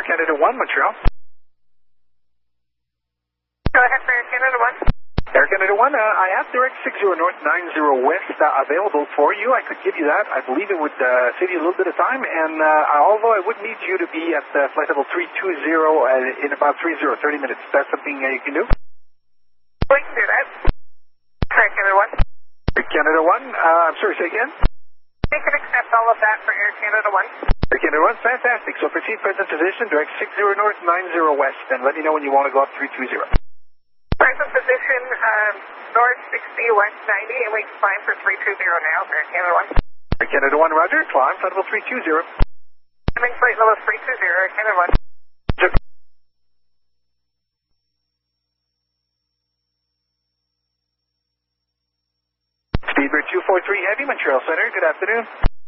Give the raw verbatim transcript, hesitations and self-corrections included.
Air Canada one, Montreal. Go ahead for Air Canada one. Air Canada one, uh, I have direct six zero north, nine zero west uh, available for you. I could give you that. I believe it would uh, save you a little bit of time, and uh, although I would need you to be at uh, flight level three two zero uh, in about thirty, thirty minutes. That's something uh, you can do? We can do that. Air Canada one. Air Canada one, uh, I'm sorry, say again? We can accept all of that for Air Canada one. Air Canada one, fantastic. So proceed present position, direct six zero north, nine zero west, and let me know when you want to go up three two zero. Present position, um, north sixty, west ninety, and we can climb for three two zero now for Air Canada one. Air Canada one, roger. Climb, flight level three two zero. Climbing flight level three two zero, Air Canada one. Speedbird two four three Heavy, Montreal Center. Good afternoon.